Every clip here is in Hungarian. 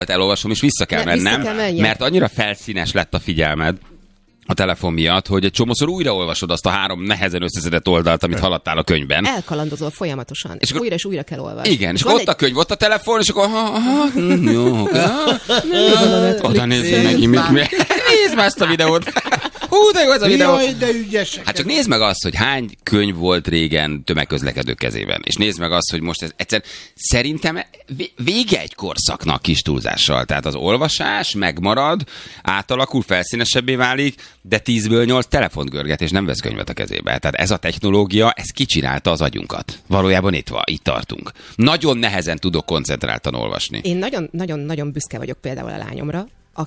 elolvasom, és vissza kell mennem, mert annyira felszínes lett a figyelmed a telefon miatt, hogy egy csomószor újraolvasod azt a 3 nehezen összeszedett oldalt, amit haladtál a könyvben. Elkalandozol folyamatosan, és újra és újra kell olvasni. Igen, és ott a könyv, ott a telefon, és akkor jó, oda nézzük meg, nézd már ezt a videót. Hú, de jó ez a videó. Jaj, de ügyesek. Hát csak nézd meg azt, hogy hány könyv volt régen tömegközlekedők kezében. És nézd meg azt, hogy most ez egyszer szerintem vége egy korszaknak kis túlzással. Tehát az olvasás megmarad, átalakul, felszínesebbé válik, de 10-ből 8 telefont görget, és nem vesz könyvet a kezébe. Tehát ez a technológia, ez kicsinálta az agyunkat. Valójában itt tartunk. Nagyon nehezen tudok koncentráltan olvasni. Én nagyon büszke vagyok például a lányomra,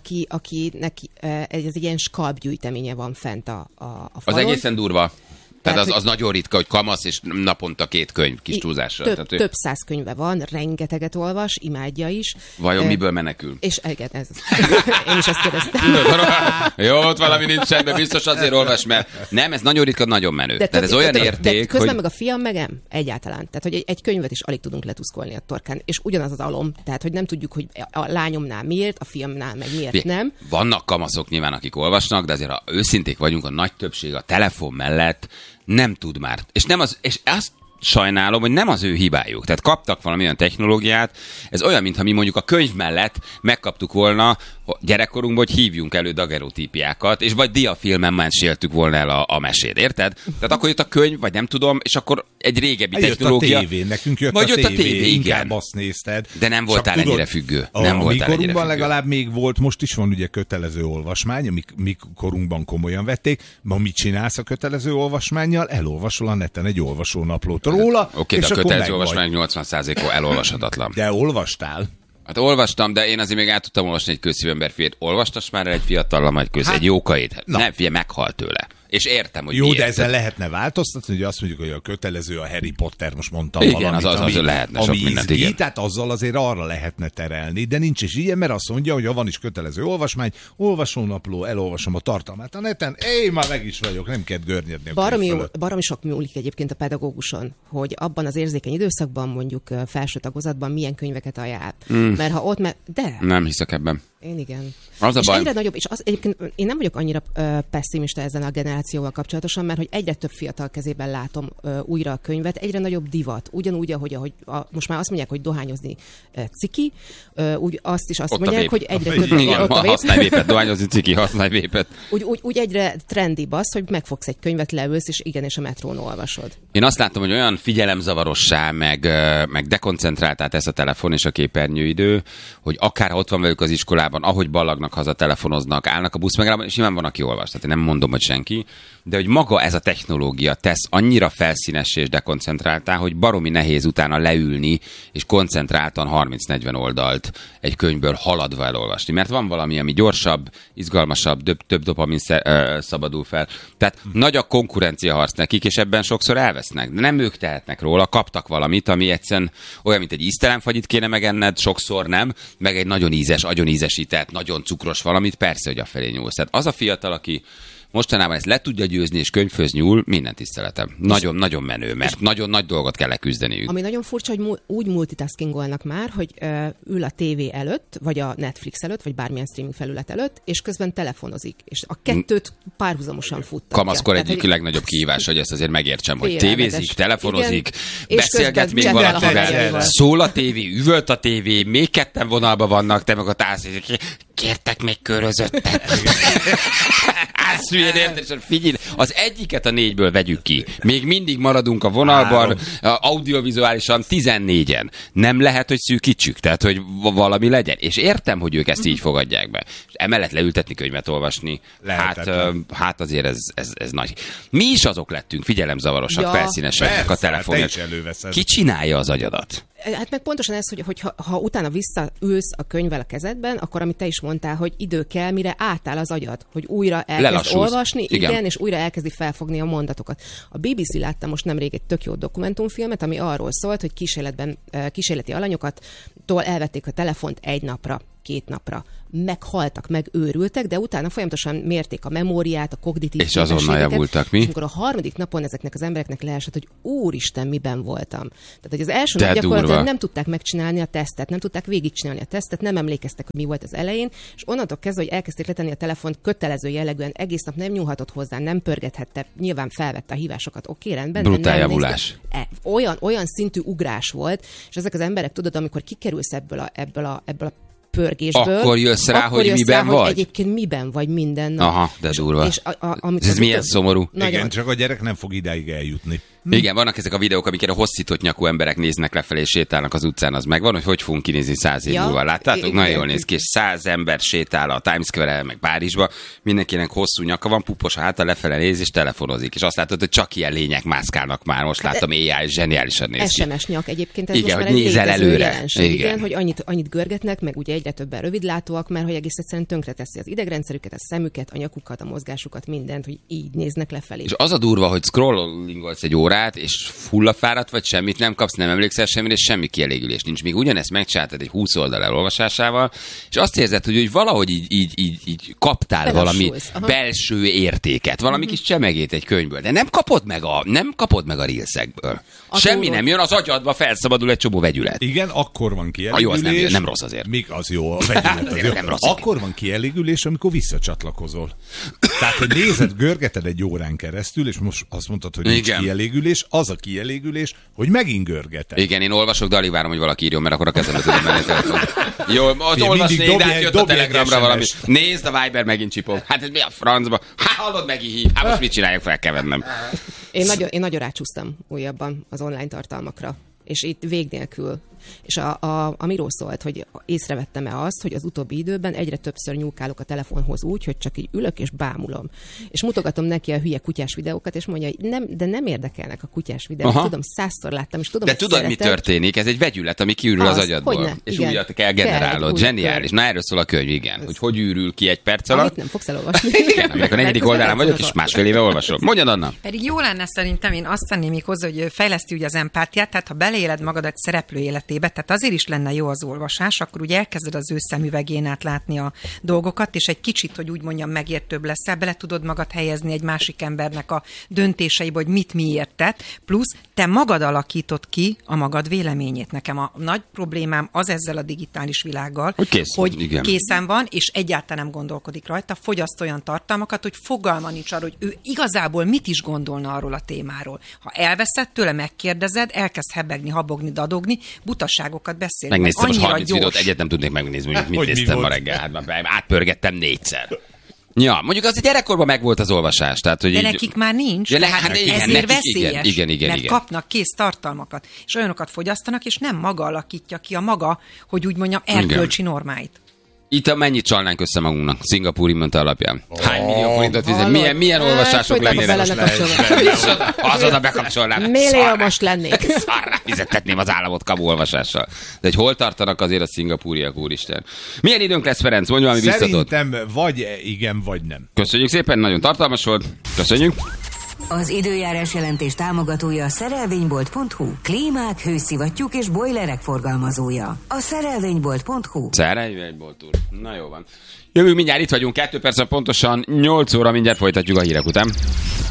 aki neki egy ilyen skalpgyűjteménye van fent a falon. Az egészen durva. Tehát az nagyon ritka, hogy kamasz, és naponta 2 könyv kis túlzással. Több 100 könyve van, rengeteget olvas, imádja is. Vajon miből menekül? És igen, ez. Én is ezt kérdeztem. Jó, ott valami nincsen, de biztos azért olvas, mert nem, ez nagyon ritka, nagyon menő. Tehát ez olyan érték, közben hogy... meg a fiam megem egyáltalán. Tehát, hogy egy könyvet is alig tudunk letuszkolni a torkán. És ugyanaz az alom. Tehát, hogy nem tudjuk, hogy a lányomnál miért, a fiamnál meg miért nem. Vannak kamaszok nyilván, akik olvasnak, de azért ha őszinték vagyunk, a nagy többség a telefon mellett nem tud már. És azt sajnálom, hogy nem az ő hibájuk. Tehát kaptak valamilyen technológiát, ez olyan, mintha mi mondjuk a könyv mellett megkaptuk volna gyerekkorunkban, hogy hívjunk elő dagerotípiákat, és vagy diafilmen meséltük volna el a mesét, érted? Tehát akkor jött a könyv, vagy nem tudom, és akkor egy régebbi technológia. Jött a tévé, nekünk jött a tévé, inkább azt nézted. De nem voltál ennyire függő. Nem voltál ennyire függő. Legalább még volt, most is van ugye kötelező olvasmány, mi korunkban komolyan vették. Ma mit csinálsz a kötelező olvasmánnyal? Elolvasol a neten egy olvasónaplót róla. Oké, de a kötelező olvasmány 80%-a elolvashatatlan. De olvastál? Hát olvastam, de én azért még át tudtam olvasni egy közszívember fiát. Olvastas már egy fiatallal, majd egy jókait? Nem, figyelj, meghalt tőle. És értem, hogy jó, miért. De ezzel lehetne változtatni, hogy azt mondjuk, hogy a kötelező a Harry Potter, most mondtam igen, valamit, az lehetne sok mindent, igen. Tehát azzal azért arra lehetne terelni, de nincs is ilyen, mert azt mondja, hogy ha van is kötelező olvasmány, olvasónapló, elolvasom a tartalmát a neten, már meg is vagyok, nem kell görnyedni a baromi sok múlik egyébként a pedagóguson, hogy abban az érzékeny időszakban, mondjuk felső tagozatban milyen könyveket ajánl. Mert ha ott de... Nem hiszek ebben. Én igen. Az a baj. Egyre nagyobb, és egyébként én nem vagyok annyira pessimista ezen a generációval kapcsolatosan, mert hogy egyre több fiatal kezében látom újra a könyvet, egyre nagyobb divat. Ugyanúgy, ahogy most már azt mondják, hogy dohányozni ciki, úgy azt ott mondják, hogy egyre igen, használj vépet, dohányozni ciki, használj vépet. Úgy egyre trendibb az, hogy megfogsz egy könyvet, leülsz, és igenis a metrón olvasod. Én azt látom, hogy olyan figyelemzavarossá, meg dekoncentráltá tesz a telefon és a képernyőidő, hogy akár ott van velük az iskolában, ahogy ballagnak haza, telefonoznak, állnak a buszmegállóban, és nyilván van, aki olvas. Tehát én nem mondom, hogy senki, de hogy maga ez a technológia tesz annyira felszínes és dekoncentráltá, hogy baromi nehéz utána leülni, és koncentráltan 30-40 oldalt egy könyvből haladva elolvasni. Mert van valami, ami gyorsabb, izgalmasabb, több dopamin szabadul fel. Tehát nagy a konkurenciaharc nekik, és ebben sokszor elvesznek. De nem ők tehetnek róla, kaptak valamit, ami egyszerűen olyan, mint egy íztelenfagyit kéne megenned, sokszor nem, meg egy nagyon ízes, agyon ízesített, nagyon cukros valamit, persze, hogy afelé nyúlsz. Tehát az a fiatal, aki mostanában ezt le tudja győzni, és könyvhöz nyúl, minden tiszteletem. Nagyon-nagyon menő, mert nagyon nagy dolgot kell leküzdeniük. Ami nagyon furcsa, hogy úgy multitaskingolnak már, hogy ül a tévé előtt, vagy a Netflix előtt, vagy bármilyen streaming felület előtt, és közben telefonozik. És a kettőt párhuzamosan futtatja. Kamaszkor egyik legnagyobb kihívás, hogy ezt azért megértsem, hogy tévézik, telefonozik, beszélget még valakivel, szól a tévé, üvölt a tévé, még ketten vonalban vannak, te meg a tászik, kértek még körözöttet. Figyelj, az egyiket a 4-ből vegyük ki. Még mindig maradunk a vonalban, audiovizuálisan 14-en. Nem lehet, hogy szűkítsük, tehát, hogy valami legyen. És értem, hogy ők ezt így fogadják be. És emellett leültetni, könyvet olvasni, hát azért ez nagy. Mi is azok lettünk, figyelemzavarosak, felszínesek a telefonok. Ki csinálja az agyadat? Hát meg pontosan ez, hogy ha utána visszaülsz a könyvvel a kezedben, akkor amit te is mondtál, hogy idő kell, mire átáll az agyad, hogy újra elkezd olvasni, igen, és újra elkezdi felfogni a mondatokat. A BBC látta most nemrég egy tök jó dokumentumfilmet, ami arról szólt, hogy kísérleti alanyokattól elvették a telefont egy napra. 2 napra. Meghaltak, megőrültek, de utána folyamatosan mérték a memóriát, a kognitív és azonnal javultak, mi? És amikor a 3. napon ezeknek az embereknek leesett, hogy úristen, miben voltam. Tehát, hogy az első nap gyakorlatilag nem tudták megcsinálni a tesztet, nem tudták végigcsinálni a tesztet, nem emlékeztek, hogy mi volt az elején, és onnantól kezdve, hogy elkezdték letenni a telefont kötelező jellegűen, egész nap nem nyúlhatott hozzá, nem pörgethette, nyilván felvette a hívásokat, oké, rendben. Brutál javulás. Olyan szintű ugrás volt, és ezek az emberek, tudod, amikor kikerülsz ebből a pörgésből. Akkor jössz rá, hogy miben vagy? Hogy egyébként miben vagy minden nap. Aha, de durva. Ez milyen szomorú. Igen, csak a gyerek nem fog idáig eljutni. Igen, vannak ezek a videók, amiket a hosszított nyakú emberek néznek lefelé és sétálnak az utcán, az megvan, hogy fogunk kinézni 100 év múlva. Láttátok? Nagyon jól néz ki, és 100 ember sétál a Times Square-re, meg Párizsba, mindenkinek hosszú nyaka van, pupos háta, lefele néz és telefonozik. És azt látod, hogy csak ilyen lények mászkálnak már. Most láttam, éjjel zseniálisan néz ki. SMS nyak egyébként, ez igen, most hogy nézel előre. Igen, hogy annyit görgetnek, meg ugye egyre többen rövidlátóak, mert hogy egész egyszerűen tönkreteszi az idegrendszerüket, a szemüket, a nyakukat, a mozgásukat, mindent, hogy így néznek lefelé. És az a durva, hogy scrollingolsz egy órát, és hullafáradt vagy, semmit nem kapsz, nem emlékszel semmire, és semmi kielégülés nincs. Még ugyanezt megcsináltad egy 20 oldal elolvasásával, és azt érzed, hogy valahogy így kaptál valami belső értéket, valami kis csemegét egy könyvből, de nem kapod meg a reelsekből. Semmi nem jön, az agyadba felszabadul egy csomó vegyület. Igen, akkor van kielégülés. Jó, az nem rossz azért. Még az jó, a vegyület az jó. Nem rossz. Akkor van kielégülés, amikor visszacsatlakozol. Tehát, hogy nézed, görgeted egy órán keresztül, és most azt mondtad, hogy nincs kielégülés, az a kielégülés, hogy megint görgeted. Igen, én olvasok, de alig várom, hogy valaki írjon, mert akkor a kezembe tudom menni a telefon. Jó, olvasnék, de jött a Telegramra valami. Nézd, a Viber megint csipog. Hát ez mi a francba? Hát hallod, megint hív. Hát most mit csináljak, fel kell vennem. Én nagyon rácsúsztam újabban az online tartalmakra. És itt vég nélkül. És amiről szólt, hogy észrevettem-e azt, hogy az utóbbi időben egyre többször nyúlkálok a telefonhoz úgy, hogy csak így ülök és bámulom. És mutogatom neki a hülye kutyás videókat, és mondja, hogy nem érdekelnek a kutyás videók. Tudom, 100-szor láttam, és tudom, de tudod, szeretem. Mi történik? Ez egy vegyület, ami kiürül az agyadból. És úgy kell generálod. Zseniális. Na, erről szól a könyv, igen. Hogy űrül ki egy perc alatt. Amit nem fogsz elolvasni. Igen, amikor a 4. oldalán vagyok, és másfél éve olvasom. Mondjad, Anna. Pedig jó lenne szerintem, én azt tenném még hozzá, hogy fejleszti ugye az empátiát, tehát ha beleéled magad egy szereplő életébe, tehát azért is lenne jó az olvasás, akkor ugye elkezded az ő szemüvegén át látni a dolgokat, és egy kicsit, hogy úgy mondjam, megértőbb leszel, bele tudod magad helyezni egy másik embernek a döntéseibe, hogy mit miért tett, plusz te magad alakítod ki a magad véleményét. Nekem a nagy problémám az ezzel a digitális világgal, hogy készen van, és egyáltalán nem gondolkodik rajta, fogyaszt olyan tartalmakat, hogy fogalma nincs arról, hogy ő igazából mit is gondolna arról a témáról. Ha elveszed tőle, megkérdezed, elkezd hebegni, habogni, dadogni, butaságokat beszélni. Megnéztem most 30 videót, egyet nem tudnék megnézni, mondjuk mit néztem ma reggel. Hát átpörgettem 4-szer. Ja, mondjuk az a gyerekkorban megvolt az olvasás. Tehát, hogy de nekik már nincs. Ja, ezért veszélyes. Igen, mert kapnak kész tartalmakat, és olyanokat fogyasztanak, és nem maga alakítja ki a maga, hogy úgy mondjam, erkölcsi normáit. Itt mennyit csalnánk össze magunknak Szingapúri minta alapján? Hány millió forintot fizet? Milyen olvasások lennének? Azonnal bekapcsolnám. Milliómos lennék. Szarrá fizettetném az államot kamu olvasással. De hogy hol tartanak azért a szingapúriak, úristen. Milyen időnk lesz, Ferenc? Mondj valami biztatót. Szerintem vagy igen, vagy nem. Köszönjük szépen, nagyon tartalmas volt. Köszönjük. Az időjárás jelentés támogatója a szerelvénybolt.hu. Klímák, hőszivattyúk és bojlerek forgalmazója. A szerelvénybolt.hu. Szerelvénybolt úr. Na jó van. Jövünk mindjárt, itt vagyunk 2 perc, pontosan 8 óra, mindjárt folytatjuk a hírek után.